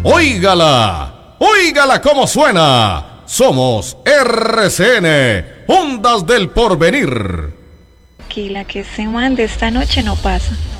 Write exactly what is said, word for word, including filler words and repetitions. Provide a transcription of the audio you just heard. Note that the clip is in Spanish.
Óigala, óigala cómo suena. Somos R C N, Ondas del Porvenir. Tranquila, que ese man de esta noche no pasa.